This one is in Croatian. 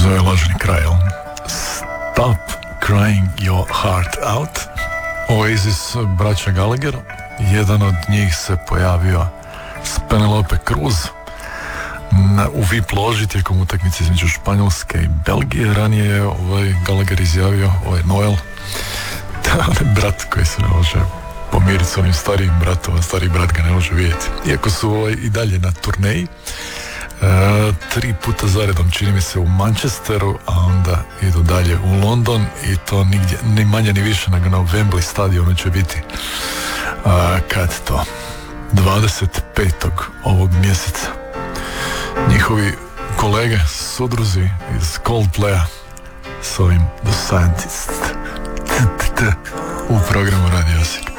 zove Lažni kraj. Stop Crying Your Heart Out. Oasis, braća Gallagher. Jedan od njih se pojavio s Penelope Cruz u VIP loži tijekom utakmice između Španjolske i Belgije. Ranije je Gallagher izjavio, Noel, brat koji se ne može pomiriti s onim starijim bratom, a stariji brat ga ne može vidjeti. Iako su i dalje na turneji, 3 puta zaredom, čini mi se, u Manchesteru, a onda idu dalje u London, i to nigdje, ni manje ni više nego na Wembley stadionu će biti. Kad to? 25. ovog mjeseca. Njihovi kolege, sudruzi iz Coldplaya s ovim The Scientist u programu Radio Osijek.